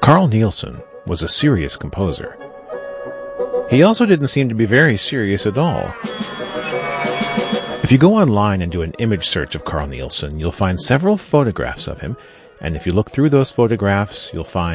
Carl Nielsen was a serious composer. He also didn't seem to be very serious at all. If you go online and do an image search of Carl Nielsen, you'll find several photographs of him, and if you look through those photographs, you'll find